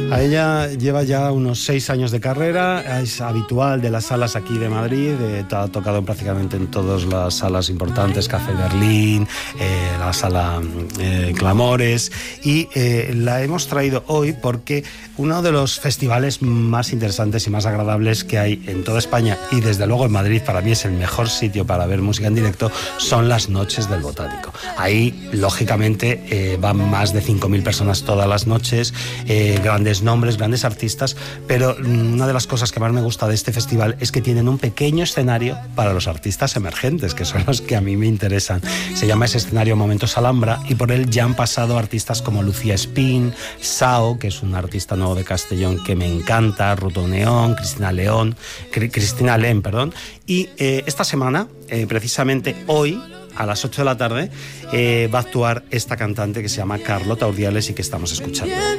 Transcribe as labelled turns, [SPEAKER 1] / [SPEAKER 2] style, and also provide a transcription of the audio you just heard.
[SPEAKER 1] A ella lleva ya unos 6 años de carrera, es habitual de las salas aquí de Madrid, ha tocado prácticamente en todas las salas importantes, Café Berlín, la sala Clamores, y la hemos traído hoy porque uno de los festivales más interesantes y más agradables que hay en toda España, y desde luego en Madrid para mí es el mejor sitio para ver música en directo, son las Noches del Botánico. Ahí, lógicamente, van más de 5.000 personas todas las noches, grandes nombres, grandes artistas, pero una de las cosas que más me gusta de este festival es que tienen un pequeño escenario para los artistas emergentes, que son los que a mí me interesan. Se llama ese escenario Momentos Alhambra, y por él ya han pasado artistas como Lucía Espín, Sao, que es un artista nuevo de Castellón que me encanta, Ruto Neón, Cristina León, y esta semana, precisamente hoy, a las 8 de la tarde, va a actuar esta cantante que se llama Carlota Urdiales y que estamos escuchando.